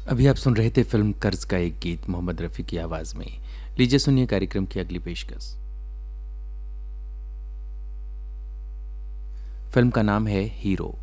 अभी आप सुन रहे थे फिल्म कर्ज का एक गीत मोहम्मद रफ़ी की आवाज़ में। लीजिए सुनिए कार्यक्रम की अगली पेशकश। फिल्म का नाम है हीरो।